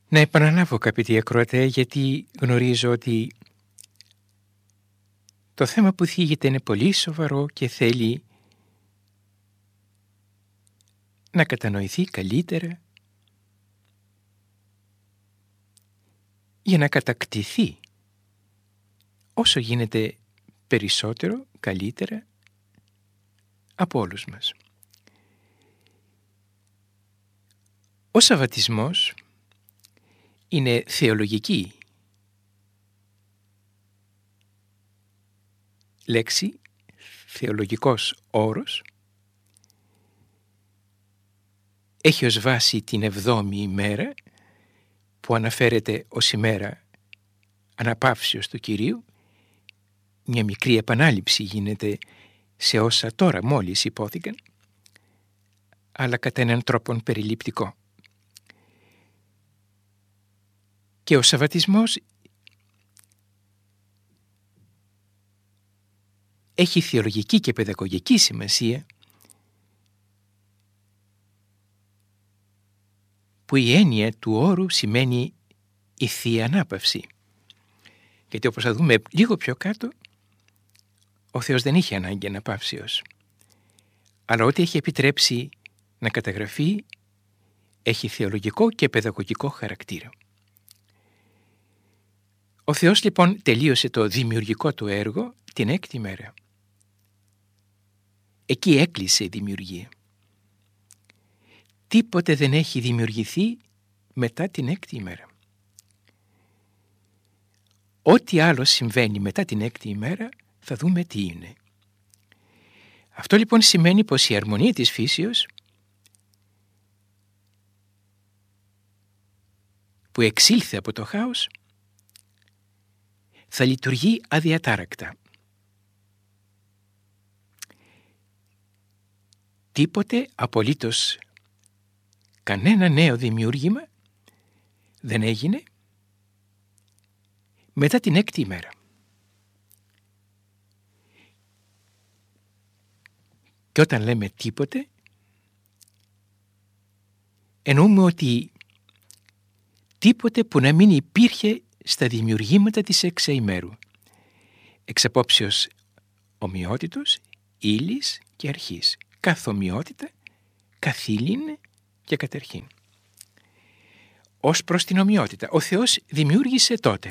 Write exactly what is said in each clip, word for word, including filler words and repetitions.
Να επαναλάβω, αγαπητοί ακροατέ, γιατί γνωρίζω ότι το θέμα που θίγεται είναι πολύ σοβαρό και θέλει να κατανοηθεί καλύτερα για να κατακτηθεί όσο γίνεται περισσότερο, καλύτερα από όλους μας. Ο Σαββατισμός είναι θεολογική λέξη, θεολογικός όρος. Έχει ως βάση την εβδόμη ημέρα που αναφέρεται ως ημέρα αναπαύσεως του Κυρίου. Μια μικρή επανάληψη γίνεται σε όσα τώρα μόλις υπόθηκαν, αλλά κατά έναν τρόπον περιληπτικό. Και ο Σαββατισμός έχει θεολογική και παιδαγωγική σημασία, που η έννοια του όρου σημαίνει η Θεία Ανάπαυση. Γιατί όπως θα δούμε λίγο πιο κάτω, ο Θεός δεν είχε ανάγκη αναπαύσεως. Αλλά ό,τι έχει επιτρέψει να καταγραφεί έχει θεολογικό και παιδαγωγικό χαρακτήρα. Ο Θεός λοιπόν τελείωσε το δημιουργικό του έργο την έκτη μέρα. Εκεί έκλεισε η δημιουργία. Τίποτε δεν έχει δημιουργηθεί μετά την έκτη ημέρα. Ό,τι άλλο συμβαίνει μετά την έκτη ημέρα θα δούμε τι είναι. Αυτό λοιπόν σημαίνει πως η αρμονία της φύσεως που εξήλθε από το χάος θα λειτουργεί αδιατάρακτα. Τίποτε, απολύτως κανένα νέο δημιούργημα δεν έγινε μετά την έκτη ημέρα. Και όταν λέμε τίποτε, εννοούμε ότι τίποτε που να μην υπήρχε στα δημιουργήματα της εξαημέρου, εξ απόψεως ομοιότητος, ύλης και αρχής, καθ' ομοιότητα, καθήλυν και κατερχήν. Ως προς την ομοιότητα, ο Θεός δημιούργησε τότε.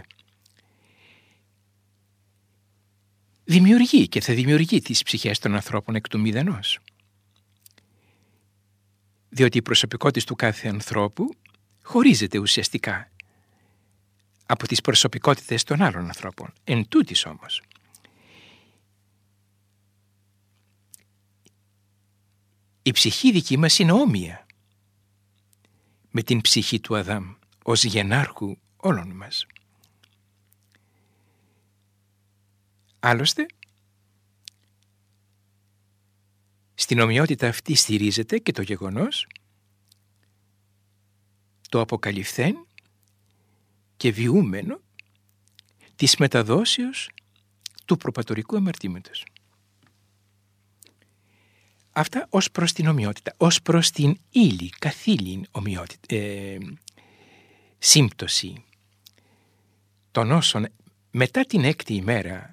Δημιουργεί και θα δημιουργεί τις ψυχές των ανθρώπων εκ του μηδενός. Διότι η προσωπικότητα του κάθε ανθρώπου χωρίζεται ουσιαστικά από τις προσωπικότητες των άλλων ανθρώπων. Εν τούτης όμως, η ψυχή δική μας είναι όμοια με την ψυχή του Αδάμ ως γενάρχου όλων μας. Άλλωστε, στην ομοιότητα αυτή στηρίζεται και το γεγονός το αποκαλυφθέν και βιούμενο της μεταδόσεως του προπατορικού αμαρτήματος. Αυτά ως προς την ομοιότητα, ως προς την ύλη, καθήλυν ομοιότητα, ε, σύμπτωση των όσων μετά την έκτη ημέρα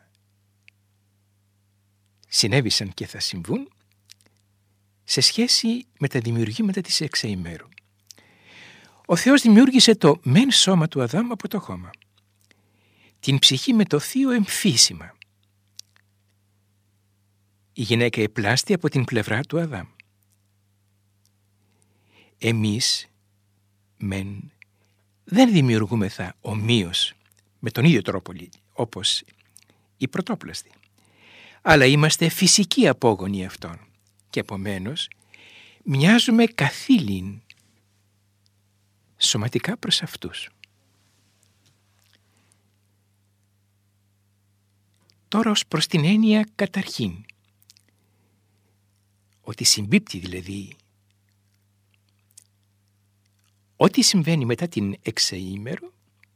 συνέβησαν και θα συμβούν σε σχέση με τα δημιουργήματα της εξαημέρου. Ο Θεός δημιούργησε το μεν σώμα του Αδάμ από το χώμα, την ψυχή με το θείο εμφύσιμα. Η γυναίκα επλάστη από την πλευρά του Αδάμ. Εμείς μεν δεν δημιουργούμεθα ομοίως με τον ίδιο τρόπο όπως οι πρωτόπλαστοι, αλλά είμαστε φυσικοί απόγονοι αυτών και επομένως μοιάζουμε καθήλυν σωματικά προς αυτούς. Τώρα ως προς την έννοια καταρχήν, ότι συμπίπτει δηλαδή ό,τι συμβαίνει μετά την εξαήμερου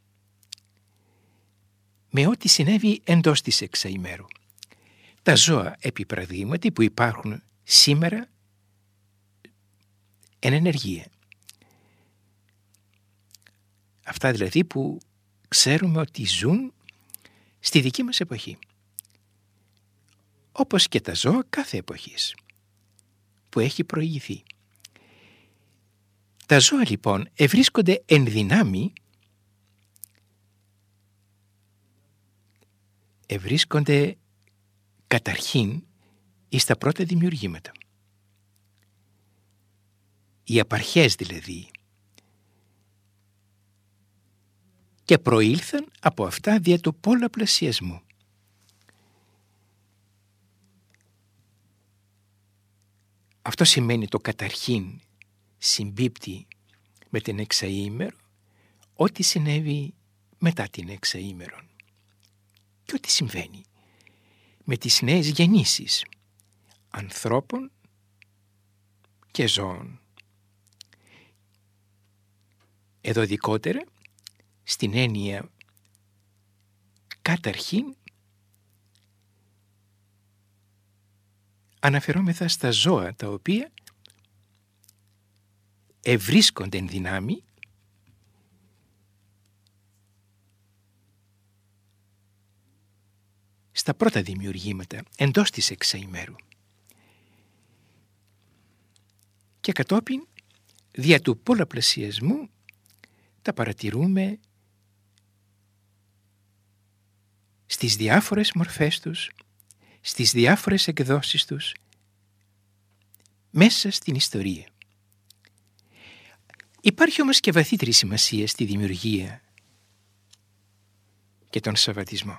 με ό,τι συνέβη εντός της εξαήμερου. Τα ζώα επί παραδείγματι που υπάρχουν σήμερα εν ενεργεία. Αυτά δηλαδή που ξέρουμε ότι ζουν στη δική μας εποχή. Όπως και τα ζώα κάθε εποχής που έχει προηγηθεί. Τα ζώα λοιπόν ευρίσκονται εν δυνάμει, ευρίσκονται καταρχήν εις τα πρώτα δημιουργήματα. Οι απαρχές δηλαδή, και προήλθαν από αυτά δια του πολλαπλασιασμού. Αυτό σημαίνει το καταρχήν συμπίπτει με την εξαήμερο ό,τι συνέβη μετά την εξαήμερον και ό,τι συμβαίνει με τις νέες γεννήσεις ανθρώπων και ζώων. Εδώ ειδικότερα στην έννοια καταρχήν αναφερόμεθα στα ζώα τα οποία ευρίσκονται εν δυνάμει στα πρώτα δημιουργήματα εντός της εξαημέρου και κατόπιν δια του πολλαπλασιασμού τα παρατηρούμε στις διάφορες μορφές τους, στις διάφορες εκδόσεις τους μέσα στην ιστορία. Υπάρχει όμως και βαθύτερη σημασία στη δημιουργία και τον σαββατισμό.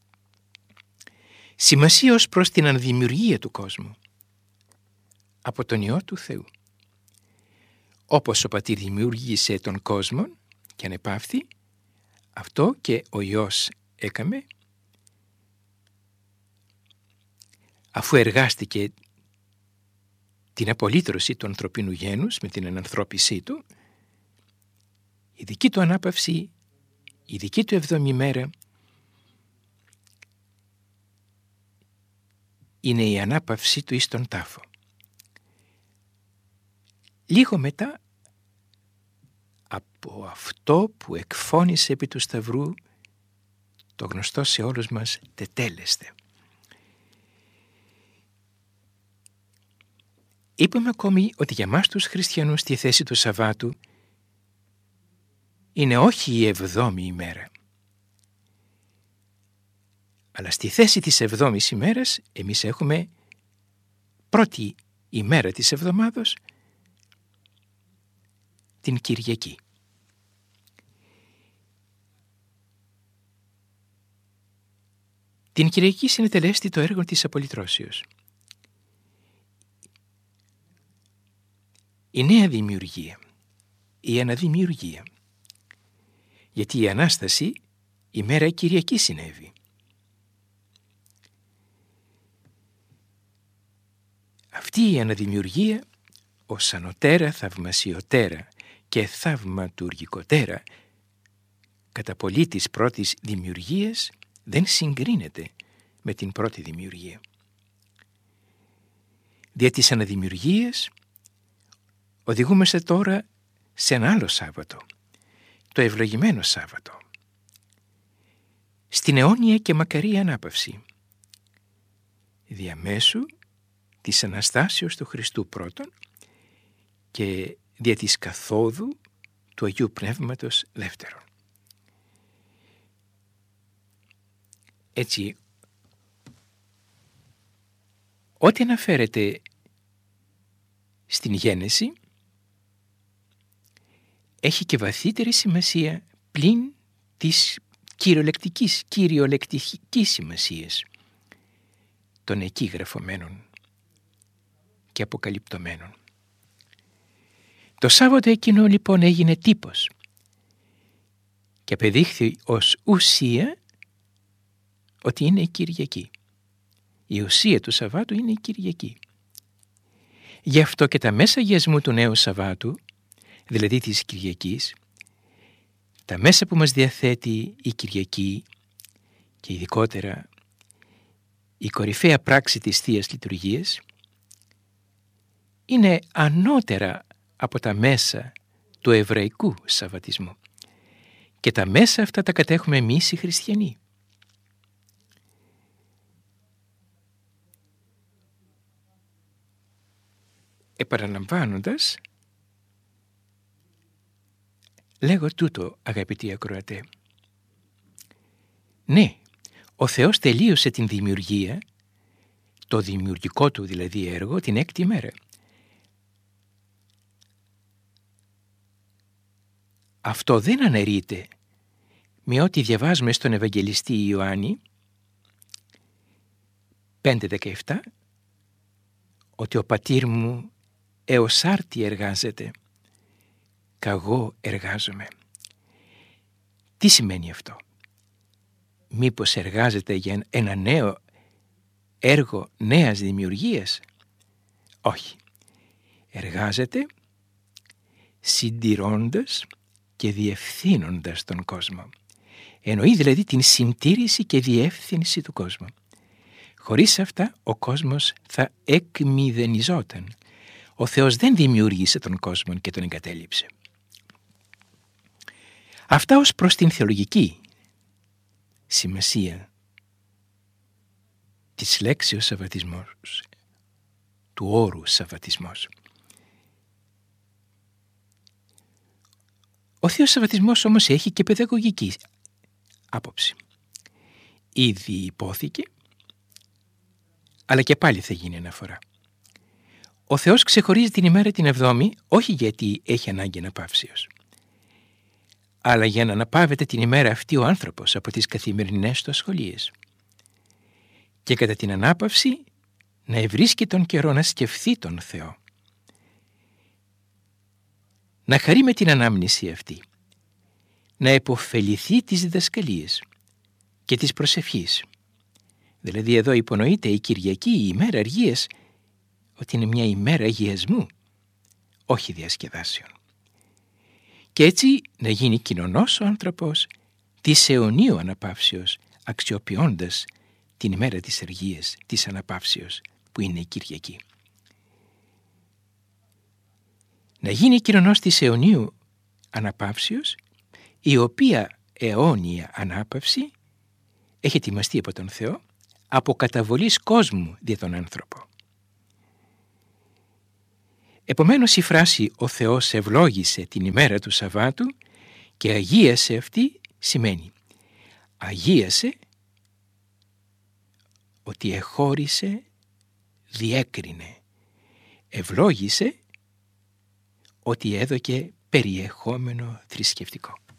Σημασία ως προς την ανδημιουργία του κόσμου από τον Υιό του Θεού. Όπως ο Πατήρ δημιούργησε τον κόσμο και ανεπαύθη, αυτό και ο Υιός έκαμε, αφού εργάστηκε την απολύτρωση του ανθρωπίνου γένους με την ενανθρώπισή του, η δική του ανάπαυση, η δική του εβδόμη μέρα είναι η ανάπαυση του εις τον τάφο. Λίγο μετά από αυτό που εκφώνησε επί του Σταυρού το γνωστό σε όλους μας τετέλεστε. Είπαμε ακόμη ότι για μας τους χριστιανούς τη θέση του Σαββάτου είναι όχι η εβδόμη ημέρα, αλλά στη θέση της εβδόμης ημέρας εμείς έχουμε πρώτη ημέρα της εβδομάδος την Κυριακή. Την Κυριακή συνετελέστη το έργο της απολυτρώσεως. Η νέα δημιουργία, η αναδημιουργία. Γιατί η Ανάσταση η μέρα Κυριακή συνέβη. Αυτή η αναδημιουργία ως ανωτέρα, θαυμασιωτέρα και θαυματουργικοτέρα κατά πολύ της πρώτης δημιουργίας δεν συγκρίνεται με την πρώτη δημιουργία. Δια της αναδημιουργίας οδηγούμαστε τώρα σε ένα άλλο Σάββατο, το ευλογημένο Σάββατο, στην αιώνια και μακαρή ανάπαυση, διαμέσου της Αναστάσεως του Χριστού πρώτον και δια της καθόδου του Αγίου Πνεύματος δεύτερον. Έτσι, ό,τι αναφέρεται στην γένεση έχει και βαθύτερη σημασία πλην της κυριολεκτικής, κυριολεκτικής σημασίας των εκεί γραφωμένων και αποκαλυπτωμένων. Το Σάββατο εκείνο λοιπόν έγινε τύπος και απεδείχθη ως ουσία ότι είναι η Κυριακή. Η ουσία του Σαββάτου είναι η Κυριακή. Γι' αυτό και τα μέσα αγιασμού του νέου Σαββάτου, δηλαδή της Κυριακής, τα μέσα που μας διαθέτει η Κυριακή και ειδικότερα η κορυφαία πράξη της Θείας Λειτουργίας, είναι ανώτερα από τα μέσα του εβραϊκού Σαββατισμού. και τα μέσα αυτά τα κατέχουμε εμείς οι χριστιανοί. Επαναλαμβάνοντας, λέγω τούτο, αγαπητοί ακροατέ. Ναι, ο Θεός τελείωσε την δημιουργία, το δημιουργικό του δηλαδή έργο, την έκτη μέρα. Αυτό δεν αναιρείται με ό,τι διαβάζουμε στον Ευαγγελιστή Ιωάννη πέντε δεκαεπτά, ότι ο πατήρ μου έως άρτη εργάζεται, καγώ εργάζομαι. Τι σημαίνει αυτό? Μήπως εργάζεται για ένα νέο έργο νέας δημιουργίας? Όχι. Εργάζεται συντηρώντας και διευθύνοντας τον κόσμο. Εννοεί δηλαδή την συντήρηση και διεύθυνση του κόσμου. Χωρίς αυτά ο κόσμος θα εκμηδενιζόταν. Ο Θεός δεν δημιούργησε τον κόσμο και τον εγκατέλειψε. Αυτά ως προς την θεολογική σημασία της λέξεως σαββατισμός, του όρου σαββατισμός. Ο Θείος Σαββατισμός όμως έχει και παιδαγωγική άποψη. Ήδη υπόθηκε, αλλά και πάλι θα γίνει αναφορά. Ο Θεός ξεχωρίζει την ημέρα την εβδόμη όχι γιατί έχει ανάγκη αναπαύσεως, αλλά για να αναπαύεται την ημέρα αυτή ο άνθρωπος από τις καθημερινές του ασχολίες. Και κατά την ανάπαυση να ευρίσκει τον καιρό να σκεφτεί τον Θεό. Να χαρεί με την ανάμνηση αυτή. Να επωφεληθεί τις διδασκαλίες και της προσευχής. Δηλαδή εδώ υπονοείται η Κυριακή, η ημέρα αργίας, ότι είναι μια ημέρα αγιασμού, όχι διασκεδάσεων. Και έτσι να γίνει κοινωνός ο άνθρωπος της αιωνίου αναπαύσεως, αξιοποιώντας την ημέρα της αργίας, της αναπαύσεως, που είναι η Κυριακή. Να γίνει κοινωνός της αιωνίου αναπαύσεως, η οποία αιώνια ανάπαυση έχει ετοιμαστεί από τον Θεό, από καταβολής κόσμου δια τον άνθρωπο. Επομένως η φράση «Ο Θεός ευλόγησε την ημέρα του Σαββάτου και αγίασε αυτή» σημαίνει αγίασε ότι εχώρισε, διέκρινε, ευλόγησε ότι έδωκε περιεχόμενο θρησκευτικό.